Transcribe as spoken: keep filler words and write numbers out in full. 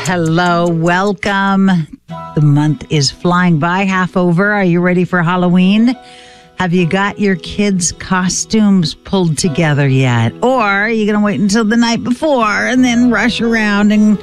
Hello, welcome. The month is flying by, half over. Are you ready for Halloween? Have you got your kids' costumes pulled together yet? Or are you going to wait until the night before and then rush around and